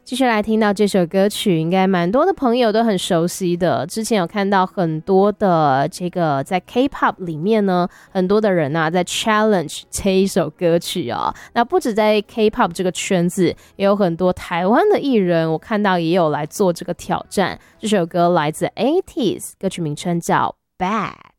继续来听到这首歌曲，应该蛮多的朋友都很熟悉的。之前有看到很多的这个在 K-pop 里面呢，很多的人啊在 challenge 这一首歌曲哦。那不止在 K-pop 这个圈子，也有很多台湾的艺人，我看到也有来做这个挑战。这首歌来自 80s， 歌曲名称叫 Bad。